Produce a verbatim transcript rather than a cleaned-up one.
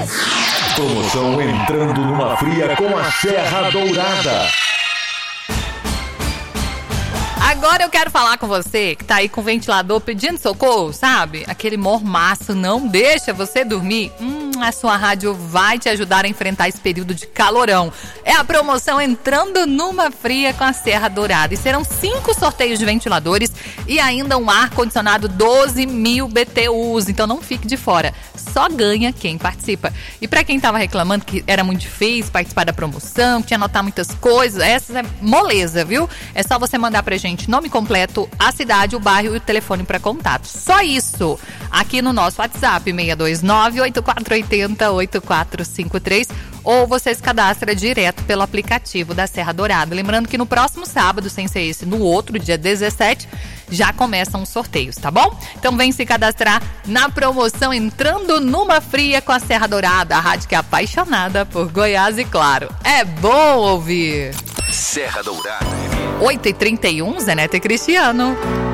Promoção entrando numa fria com a Serra Dourada. Agora eu quero falar com você que tá aí com o ventilador pedindo socorro, sabe? Aquele mormaço não deixa você dormir. Hum, a sua rádio vai te ajudar a enfrentar esse período de calorão. É a promoção entrando numa fria com a Serra Dourada. E serão cinco sorteios de ventiladores e ainda um ar-condicionado doze mil B T Us. Então não fique de fora. Só ganha quem participa. E pra quem tava reclamando que era muito difícil participar da promoção, que tinha que anotar muitas coisas, essa é moleza, viu? É só você mandar pra gente nome completo, a cidade, o bairro e o telefone para contato. Só isso. Aqui no nosso WhatsApp, seis dois nove, oito quatro oito zero, oito quatro cinco três, ou você se cadastra direto pelo aplicativo da Serra Dourada. Lembrando que no próximo sábado, sem ser esse, no outro, dia dezessete, já começam os sorteios, tá bom? Então vem se cadastrar na promoção Entrando numa Fria com a Serra Dourada, a rádio que é apaixonada por Goiás e, claro, é bom ouvir. Serra Dourada. oito e trinta e um, Zé Neto e Cristiano.